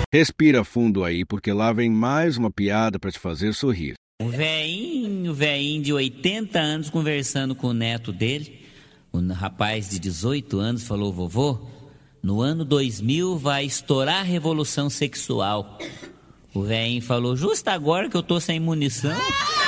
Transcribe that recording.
Respira fundo aí, porque lá vem mais uma piada para te fazer sorrir. Um velhinho de 80 anos conversando com o neto dele. O rapaz de 18 anos falou: vovô, no ano 2000 vai estourar a revolução sexual. O velhinho falou: justo agora que eu tô sem munição.